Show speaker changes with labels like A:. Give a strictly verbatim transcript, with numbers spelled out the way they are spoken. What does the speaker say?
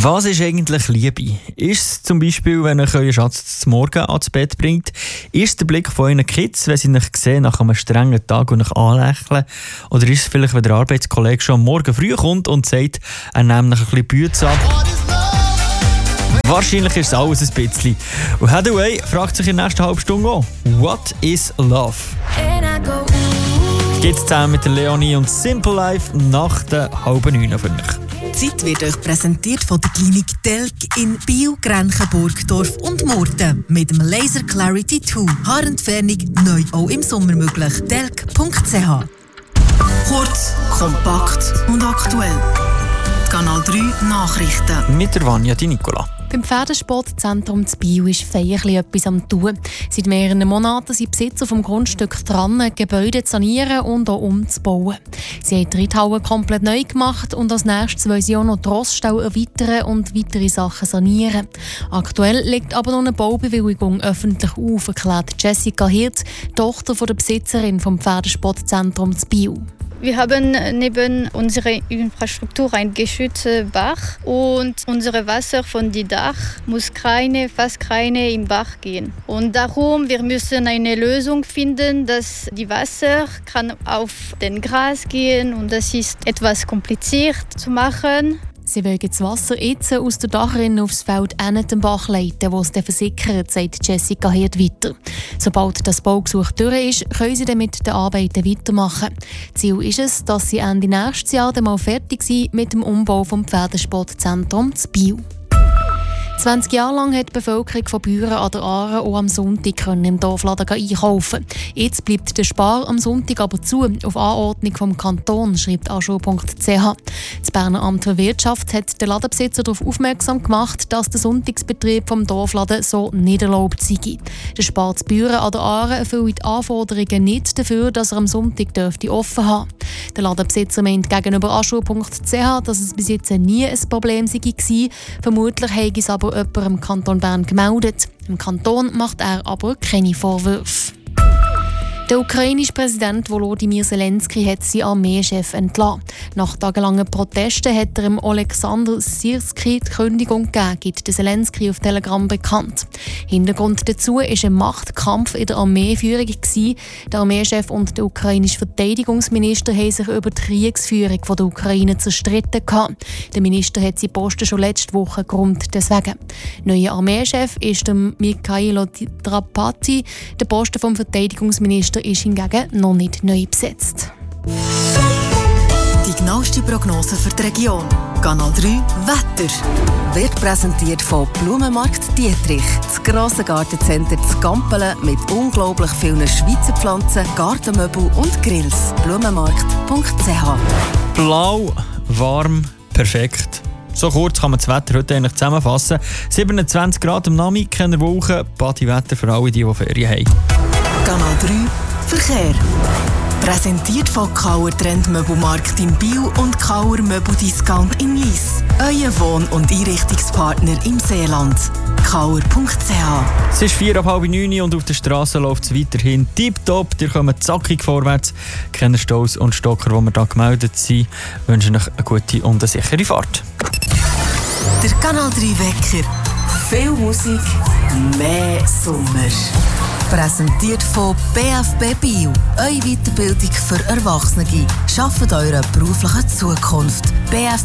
A: Was ist eigentlich Liebe? Ist es zum Beispiel, wenn euch euer Schatz zum Morgen ans Bett bringt? Ist es der Blick von euren Kids, wenn sie euch sehen nach einem strengen Tag und euch anlächeln? Oder ist es vielleicht, wenn der Arbeitskollege schon am Morgen früh kommt und sagt, er nimmt noch ein bisschen Bütze ab? Wahrscheinlich ist es alles ein bisschen. Und Hathaway fragt sich in der nächsten halben Stunde auch, what is love? Geht's zusammen mit der Leonie und Simple Life nach der halben neun für mich.
B: Die Zeit wird euch präsentiert von der Klinik Delk in Biel, Grenchen, Burgdorf und Murten. Mit dem Laser Clarity zwei. Haarentfernung neu auch im Sommer möglich. delk punkt c h. Kurz, kompakt und aktuell. Kanal drei Nachrichten.
A: Mit der Vanja Di Nicola.
C: Beim Pferdesportzentrum zu Biel ist feierlich etwas am Tun. Seit mehreren Monaten sind Besitzer vom Grundstück dran, Gebäude zu sanieren und auch umzubauen. Sie haben die Reithalle komplett neu gemacht und als nächstes wollen sie auch noch die Rossstall erweitern und weitere Sachen sanieren. Aktuell liegt aber noch eine Baubewilligung öffentlich auf, erklärt Jessica Hirt, Tochter der Besitzerin vom Pferdesportzentrum zu Biel.
D: Wir haben neben unserer Infrastruktur ein geschütztes Bach und unser Wasser von dem Dach muss keine, fast keine im Bach gehen. Und darum wir müssen eine Lösung finden, dass die Wasser kann auf den Gras gehen und das ist etwas kompliziert zu machen.
C: Sie wollen das Wasser jetzt aus der Dachrinne aufs Feld hinten den Bach leiten, wo es dann versickert, sagt Jessica Hirt weiter. Sobald das Baugesuch durch ist, können sie dann mit den Arbeiten weitermachen. Ziel ist es, dass sie Ende nächstes Jahr dann mal fertig sind mit dem Umbau des Pferdesportzentrums zu Biel. zwanzig Jahre lang hat die Bevölkerung von Büren an der Aare auch am Sonntag im Dorfladen einkaufen. Jetzt bleibt der Spar am Sonntag aber zu, auf Anordnung vom Kanton, schreibt aschur punkt c h. Das Berner Amt für Wirtschaft hat den Ladenbesitzer darauf aufmerksam gemacht, dass der Sonntagsbetrieb vom Dorfladen so nicht erlaubt sei. Der Spar zu Büren an der Aare erfüllt die Anforderungen nicht dafür, dass er am Sonntag dürfte offen haben. Der Ladenbesitzer meint gegenüber aschur punkt c h, dass es bis jetzt nie ein Problem sei. Vermutlich habe es aber jemand im Kanton Bern gemeldet. Im Kanton macht er aber keine Vorwürfe. Der ukrainische Präsident Volodymyr Zelensky hat seinen Armeechef entlassen. Nach tagelangen Protesten hat er dem Oleksandr Syrskyi die Kündigung gegeben, gibt der Zelensky auf Telegram bekannt. Hintergrund dazu war ein Machtkampf in der Armeeführung. Der Armeechef und der ukrainische Verteidigungsminister haben sich über die Kriegsführung der Ukraine zerstritten. Der Minister hat seinen Posten schon letzte Woche geräumt. Deswegen. Neuer Armeechef ist der Mikhailo Drapati. Der Posten vom Verteidigungsminister ist hingegen noch nicht neu besetzt.
B: Die genaueste Prognose für die Region. Kanal drei Wetter. Wird präsentiert von Blumenmarkt Dietrich. Das grosse Gartencenter zu Gampelen mit unglaublich vielen Schweizer Pflanzen, Gartenmöbel und Grills. Blumenmarkt punkt c h.
A: Blau, warm, perfekt. So kurz kann man das Wetter heute eigentlich zusammenfassen. siebenundzwanzig Grad am Nami, keine Wolken, Badiwetter für alle, die, die Ferien haben.
B: Kanal drei Verkehr. Präsentiert von Kauer Trendmöbelmarkt in Biel und Kauer Möbeldiscount in Lyss. Euer Wohn- und Einrichtungspartner im Seeland. kauer punkt c h.
A: Es ist vier ab halb neun und auf der Straße läuft es weiterhin tipptopp. Ihr kommt zackig vorwärts. Keine Staus und Stocker, die wir hier gemeldet sind, wünschen euch eine gute und eine sichere Fahrt.
B: Der Kanal drei Wecker. Viel Musik, mehr Sommer. Präsentiert von B F B Biel. Eure Weiterbildung für Erwachsene. Schafft eure berufliche Zukunft. B F